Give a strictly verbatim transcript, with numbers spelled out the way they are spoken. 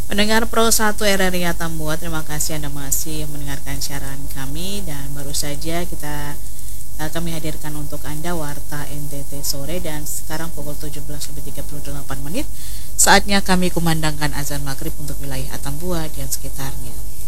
Pendengar Pro satu R R I Atambua, terima kasih Anda masih mendengarkan siaran kami dan baru saja kita uh, kami hadirkan untuk Anda Warta N T T sore dan sekarang pukul tujuh belas lebih tiga puluh delapan menit saatnya kami kumandangkan azan maghrib untuk wilayah Atambua dan sekitarnya.